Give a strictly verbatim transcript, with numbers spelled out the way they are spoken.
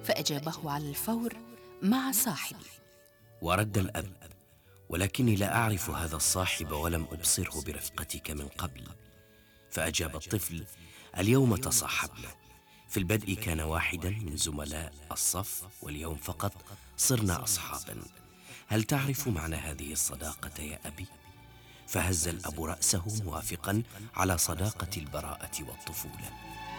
فأجابه على الفور: مع صاحبي. ورد الأب: ولكني لا أعرف هذا الصاحب ولم أبصره برفقتك من قبل. فأجاب الطفل: اليوم تصاحبنا، في البدء كان واحدا من زملاء الصف، واليوم فقط صرنا أصحابا. هل تعرف معنى هذه الصداقة يا أبي؟ فهز الأب رأسه موافقا على صداقة البراءة والطفولة.